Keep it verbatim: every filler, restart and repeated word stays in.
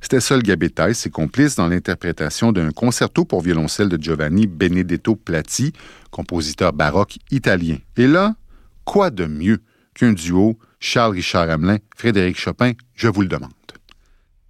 C'était Sol Gabetta, ses complices, dans l'interprétation d'un concerto pour violoncelle de Giovanni Benedetto Platti, compositeur baroque italien. Et là, quoi de mieux qu'un duo Charles-Richard Hamelin, Frédéric Chopin, je vous le demande.